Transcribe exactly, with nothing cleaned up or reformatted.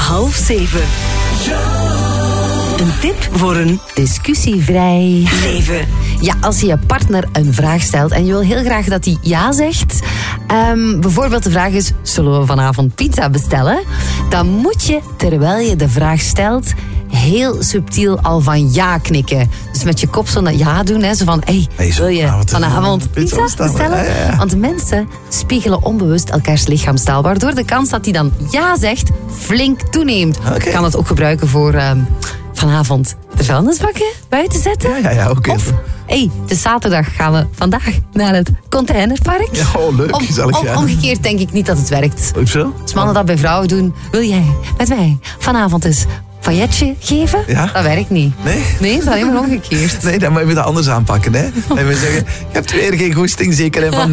half zeven. Een tip voor een discussievrij leven. Ja, als je je partner een vraag stelt en je wil heel graag dat hij ja zegt. Um, bijvoorbeeld de vraag is, zullen we vanavond pizza bestellen? Dan moet je, terwijl je de vraag stelt, heel subtiel al van ja knikken. Dus met je kop zo naar ja doen. Hè, zo van, hey, hey, wil je vanavond, vanavond pizza pizza bestellen? Ja, ja, ja. Want mensen spiegelen onbewust elkaars lichaamstaal. Waardoor de kans dat hij dan ja zegt, flink toeneemt. Okay. Je kan het ook gebruiken voor um, vanavond de vuilnisbakken buiten zetten. Ja, ja, ja, oké. Okay. Of, hey, het is zaterdag, gaan we vandaag naar het containerpark. Ja, oh, leuk, om, gezellig, om, ja. Omgekeerd denk ik niet dat het werkt. Ook zo? Als mannen dat bij vrouwen doen, wil jij met mij vanavond eens failletje geven? Ja? Dat werkt niet. Nee? Nee, het is alleen maar omgekeerd. Nee, dan moet je het anders aanpakken. Hè? En we zeggen, je hebt weer geen goesting, zeker. En van